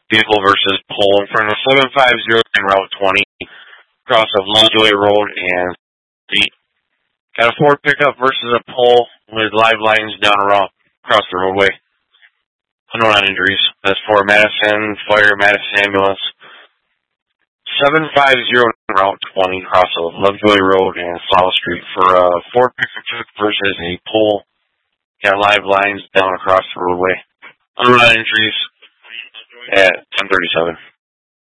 vehicle versus pole in front of 750 and Route 20, across of Lovejoy Road and the got a Ford pickup versus a pole with live lines down around across the roadway. Unknown on injuries. That's for Madison Fire, Madison Ambulance. 750 Route 20, across of Lovejoy Road and South Street for a Ford pickup truck versus a pole. Got live lines down across the roadway. Unknown on injuries at 1037.